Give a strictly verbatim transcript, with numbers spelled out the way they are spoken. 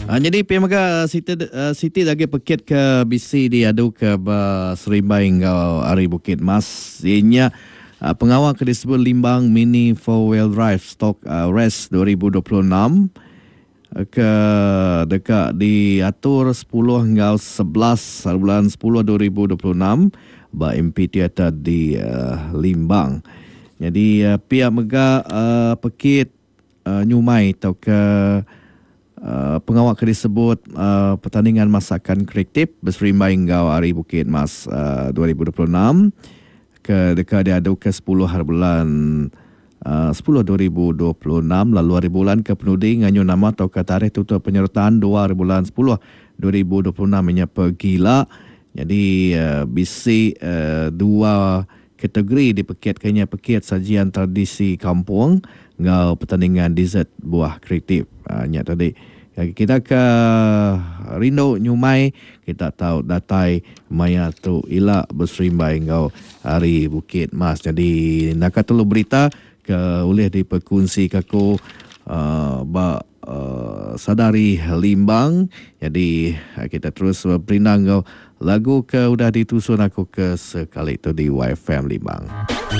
Uh, jadi pemaga Siti uh, Siti lagi pekit ke bisi diadu ke ba Serimbai ngau Ari Bukit Mas. Ianya uh, pengawal ke disebut Limbang Mini four wheel drive stock uh, race dua ribu dua puluh enam ke dekat diatur sepuluh hingga sebelas bulan sepuluh dua ribu dua puluh enam ba M P Theater di uh, Limbang. Jadi uh, pihak mega uh, pekit uh, nyumai atau ke Uh, pengawal ke disebut uh, pertandingan masakan kreatif Berserimbai Ngau Ari Bukit Mas uh, dua ribu dua puluh enam ke dekat diadu ke sepuluh hari bulan uh, sepuluh dua ribu dua puluh enam lalu hari bulan ke penudi nganyu nama atau ke tarikh tutup penyertaan dua hari bulan sepuluh dua ribu dua puluh enam nya pergila. Jadi uh, bisi uh, dua kategori dipekitkannya pekit sajian tradisi kampung ngau pertandingan dessert buah kreatif. Uh, nya tadi kita ke Rindo Nyumai, kita tahu datai maya tu ila Berserimbai Ngau Ari Bukit Mas. Jadi nak telu berita ke oleh diperkongsi kaku uh, ba uh, sadari Limbang. Jadi kita terus berinang ngau lagu ke udah ditusun aku ke sekali tu di Y F M Limbang.